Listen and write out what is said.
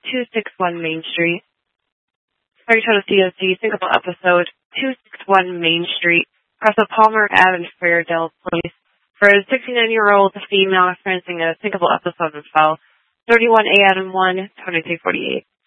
261 Main Street. Fairytale CSD, single episode, 261 Main Street, across the Palmer Ave in Fairdale Place, for a 69-year-old female experiencing a single episode of fell, 31 A.M. 1, 2348.